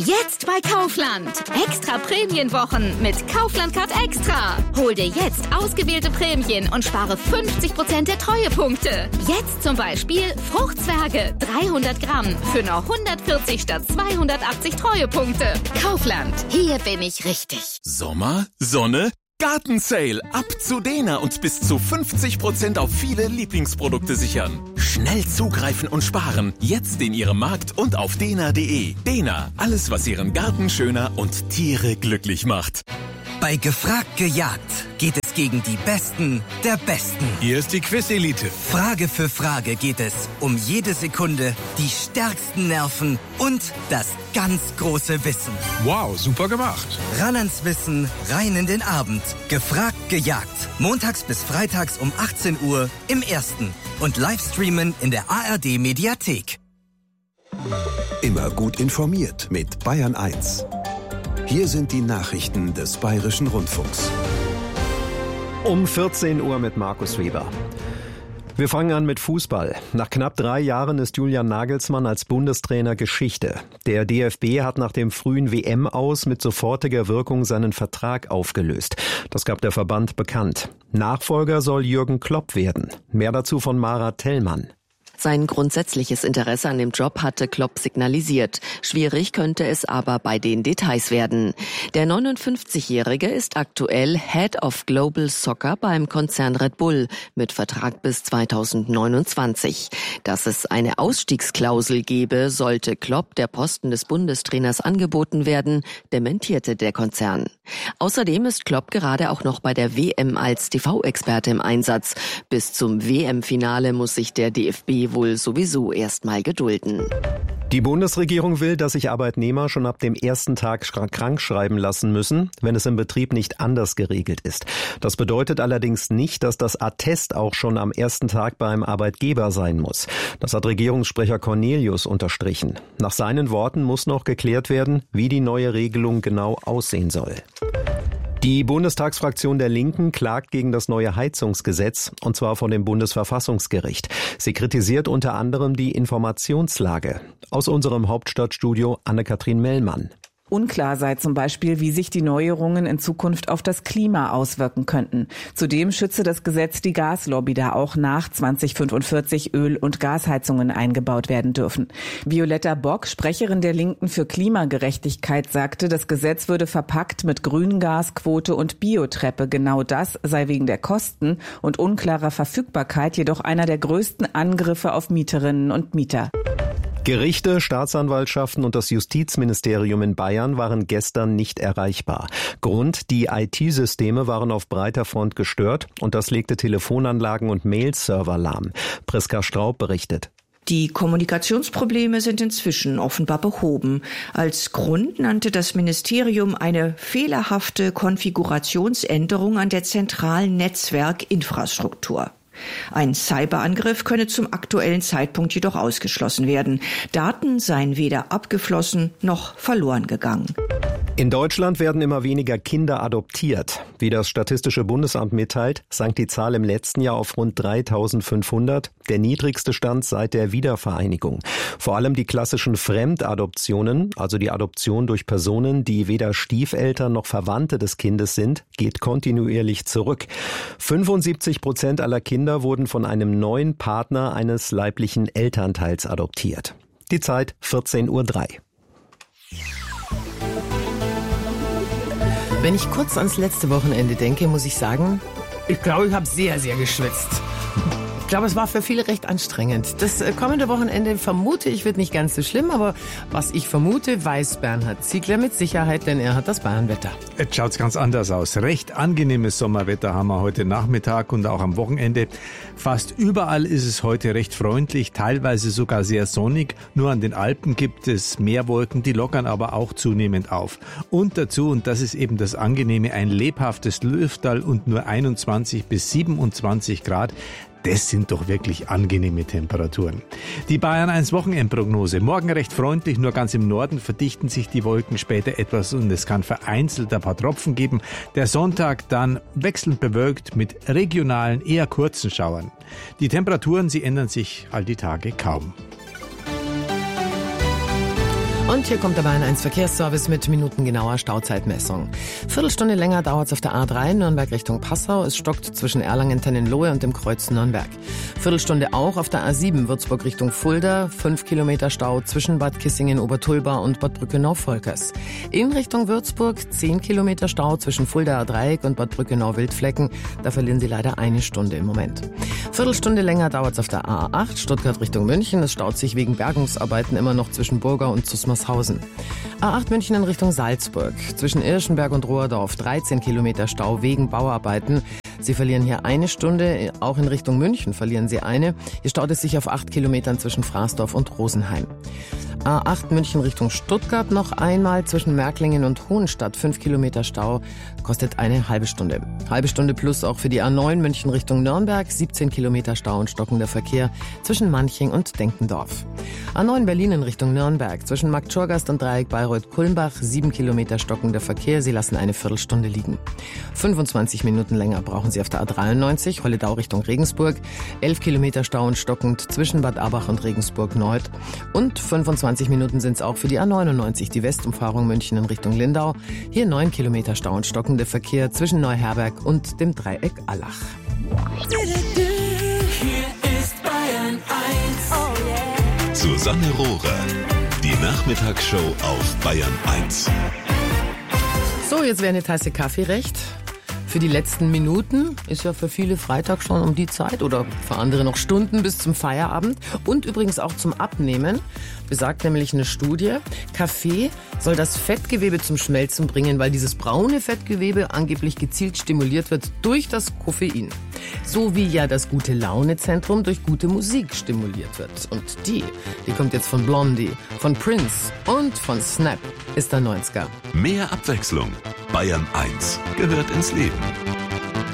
Jetzt bei Kaufland. Extra Prämienwochen mit Kaufland Card Extra. Hol dir jetzt ausgewählte Prämien und spare 50% der Treuepunkte. Jetzt zum Beispiel Fruchtzwerge 300 Gramm für nur 140 statt 280 Treuepunkte. Kaufland, hier bin ich richtig. Sommer, Sonne, Gartensale. Ab zu Dena und bis zu 50% auf viele Lieblingsprodukte sichern. Schnell zugreifen und sparen. Jetzt in Ihrem Markt und auf dena.de. Dena, alles was Ihren Garten schöner und Tiere glücklich macht. Bei Gefragt gejagt geht es gegen die Besten der Besten. Hier ist die Quiz-Elite. Frage für Frage geht es um jede Sekunde, die stärksten Nerven und das ganz große Wissen. Wow, super gemacht. Ran ans Wissen, rein in den Abend. Gefragt gejagt. Montags bis freitags um 18 Uhr im Ersten. Und Livestreamen in der ARD-Mediathek. Immer gut informiert mit Bayern 1. Hier sind die Nachrichten des Bayerischen Rundfunks. Um 14 Uhr mit Markus Weber. Wir fangen an mit Fußball. Nach knapp 3 Jahren ist Julian Nagelsmann als Bundestrainer Geschichte. Der DFB hat nach dem frühen WM-Aus mit sofortiger Wirkung seinen Vertrag aufgelöst. Das gab der Verband bekannt. Nachfolger soll Jürgen Klopp werden. Mehr dazu von Mara Tellmann. Sein grundsätzliches Interesse an dem Job hatte Klopp signalisiert. Schwierig könnte es aber bei den Details werden. Der 59-Jährige ist aktuell Head of Global Soccer beim Konzern Red Bull mit Vertrag bis 2029. Dass es eine Ausstiegsklausel gebe, sollte Klopp der Posten des Bundestrainers angeboten werden, dementierte der Konzern. Außerdem ist Klopp gerade auch noch bei der WM als TV-Experte im Einsatz. Bis zum WM-Finale muss sich der DFB wohl sowieso erstmal gedulden. Die Bundesregierung will, dass sich Arbeitnehmer schon ab dem ersten Tag krank schreiben lassen müssen, wenn es im Betrieb nicht anders geregelt ist. Das bedeutet allerdings nicht, dass das Attest auch schon am ersten Tag beim Arbeitgeber sein muss. Das hat Regierungssprecher Cornelius unterstrichen. Nach seinen Worten muss noch geklärt werden, wie die neue Regelung genau aussehen soll. Die Bundestagsfraktion der Linken klagt gegen das neue Heizungsgesetz, und zwar vor dem Bundesverfassungsgericht. Sie kritisiert unter anderem die Informationslage. Aus unserem Hauptstadtstudio Anne-Kathrin Mellmann. Unklar sei zum Beispiel, wie sich die Neuerungen in Zukunft auf das Klima auswirken könnten. Zudem schütze das Gesetz die Gaslobby, da auch nach 2045 Öl- und Gasheizungen eingebaut werden dürfen. Violetta Bock, Sprecherin der Linken für Klimagerechtigkeit, sagte, das Gesetz würde verpackt mit Grüngasquote und Biotreppe. Genau das sei wegen der Kosten und unklarer Verfügbarkeit jedoch einer der größten Angriffe auf Mieterinnen und Mieter. Gerichte, Staatsanwaltschaften und das Justizministerium in Bayern waren gestern nicht erreichbar. Grund, die IT-Systeme waren auf breiter Front gestört und das legte Telefonanlagen und Mail-Server lahm. Priska Straub berichtet. Die Kommunikationsprobleme sind inzwischen offenbar behoben. Als Grund nannte das Ministerium eine fehlerhafte Konfigurationsänderung an der zentralen Netzwerkinfrastruktur. Ein Cyberangriff könne zum aktuellen Zeitpunkt jedoch ausgeschlossen werden. Daten seien weder abgeflossen noch verloren gegangen. In Deutschland werden immer weniger Kinder adoptiert. Wie das Statistische Bundesamt mitteilt, sank die Zahl im letzten Jahr auf rund 3.500, der niedrigste Stand seit der Wiedervereinigung. Vor allem die klassischen Fremdadoptionen, also die Adoption durch Personen, die weder Stiefeltern noch Verwandte des Kindes sind, geht kontinuierlich zurück. 75% aller Kinder wurden von einem neuen Partner eines leiblichen Elternteils adoptiert. Die Zeit 14:03 Uhr. Wenn ich kurz ans letzte Wochenende denke, muss ich sagen, ich glaube, ich habe sehr, sehr geschwitzt. Ich glaube, es war für viele recht anstrengend. Das kommende Wochenende vermute ich, wird nicht ganz so schlimm, aber was ich vermute, weiß Bernhard Ziegler mit Sicherheit, denn er hat das Bayernwetter. Jetzt schaut's ganz anders aus. Recht angenehmes Sommerwetter haben wir heute Nachmittag und auch am Wochenende. Fast überall ist es heute recht freundlich, teilweise sogar sehr sonnig. Nur an den Alpen gibt es mehr Wolken, die lockern aber auch zunehmend auf. Und dazu, und das ist eben das Angenehme, ein lebhaftes Lüfterl und nur 21 bis 27 Grad. Das sind doch wirklich angenehme Temperaturen. Die Bayern 1 Wochenendprognose. Morgen recht freundlich, nur ganz im Norden verdichten sich die Wolken später etwas und es kann vereinzelt ein paar Tropfen geben. Der Sonntag dann wechselnd bewölkt mit regionalen, eher kurzen Schauern. Die Temperaturen, sie ändern sich all die Tage kaum. Und hier kommt der Bayern 1 Verkehrsservice mit minutengenauer Stauzeitmessung. Viertelstunde länger dauert's auf der A3 Nürnberg Richtung Passau. Es stockt zwischen Erlangen-Tennenlohe und dem Kreuz Nürnberg. Viertelstunde auch auf der A7 Würzburg Richtung Fulda. 5 Kilometer Stau zwischen Bad Kissingen-Obertulba und Bad Brückenau-Volkers. In Richtung Würzburg 10 Kilometer Stau zwischen Fuldaer Dreieck und Bad Brückenau-Wildflecken. Da verlieren Sie leider eine Stunde im Moment. Viertelstunde länger dauert's auf der A8 Stuttgart Richtung München. Es staut sich wegen Bergungsarbeiten immer noch zwischen Burga und Zusmarshausen. A8 München in Richtung Salzburg. Zwischen Irschenberg und Rohrdorf 13 Kilometer Stau wegen Bauarbeiten. Sie verlieren hier eine Stunde. Auch in Richtung München verlieren Sie eine. Hier staut es sich auf 8 Kilometern zwischen Fraßdorf und Rosenheim. A8 München Richtung Stuttgart noch einmal zwischen Märklingen und Hohenstadt. 5 Kilometer Stau, kostet eine halbe Stunde. Halbe Stunde plus auch für die A9 München Richtung Nürnberg. 17 Kilometer Stau und stockender Verkehr zwischen Manching und Denkendorf. A9 Berlin in Richtung Nürnberg. Zwischen Marktschorgast und Dreieck Bayreuth-Kulmbach. 7 Kilometer stockender Verkehr. Sie lassen eine Viertelstunde liegen. 25 Minuten länger brauchen Sie auf der A93 Holledau Richtung Regensburg. 11 Kilometer Stau und stockend zwischen Bad Abach und Regensburg-Nord. Und 25 Minuten sind es auch für die A99, die Westumfahrung München in Richtung Lindau. Hier 9 Kilometer Stau und stockender Verkehr zwischen Neuherberg und dem Dreieck Allach. Hier ist Bayern 1. Oh yeah. Susanne Rohrer, die Nachmittagsshow auf Bayern 1. So, jetzt wäre eine Tasse Kaffee recht. Für die letzten Minuten ist ja für viele Freitag schon um die Zeit oder für andere noch Stunden bis zum Feierabend und übrigens auch zum Abnehmen. Besagt nämlich eine Studie, Kaffee soll das Fettgewebe zum Schmelzen bringen, weil dieses braune Fettgewebe angeblich gezielt stimuliert wird durch das Koffein. So wie ja das Gute-Laune-Zentrum durch gute Musik stimuliert wird. Und die kommt jetzt von Blondie, von Prince und von Snap, ist der 90er. Mehr Abwechslung. Bayern 1 gehört ins Leben.